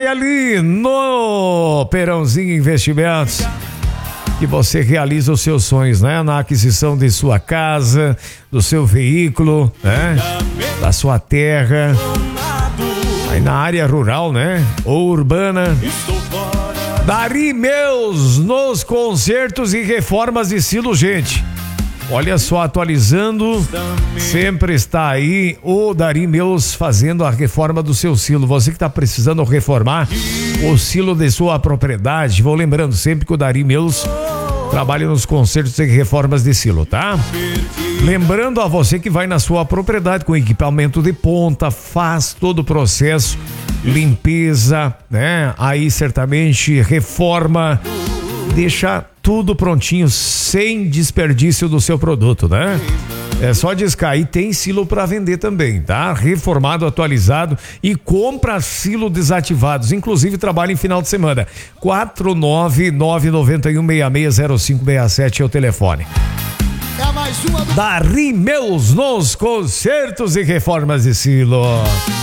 ali no Perãozinho Investimentos que você realiza os seus sonhos, né? Na aquisição de sua casa, do seu veículo, né? Da sua terra, aí na área rural, né? Ou urbana. Dari Meus nos consertos e reformas de estilo, gente. Olha só, atualizando, sempre está aí o Dari Meus fazendo a reforma do seu silo. Você que está precisando reformar o silo de sua propriedade, vou lembrando sempre que o Dari Meus trabalha nos consertos e reformas de silo, tá? Lembrando a você que vai na sua propriedade com equipamento de ponta, faz todo o processo, limpeza, né? Aí certamente reforma, deixa tudo prontinho, sem desperdício do seu produto, né? É só discar, e tem silo para vender também, tá? Reformado, atualizado e compra silo desativados, inclusive trabalha em final de semana. 49991660567 é o telefone. Dari Meus nos consertos e reformas de silo.